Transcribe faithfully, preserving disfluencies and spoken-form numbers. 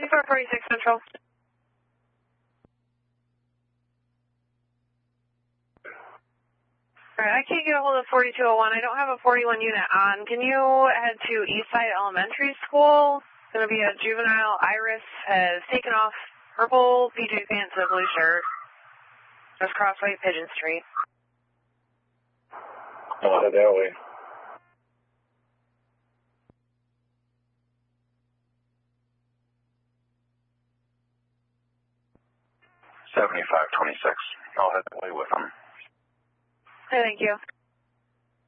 four forty-six Central. Alright, I can't get a hold of forty-two oh one. I don't have a forty-one unit on. Can you head to Eastside Elementary School? It's going to be a juvenile. Iris has taken off purple P J pants and a blue shirt. Just Crossway, Pigeon Street. I'll head that way. seventy-five twenty-six. I'll head that way with them. Hey, thank you.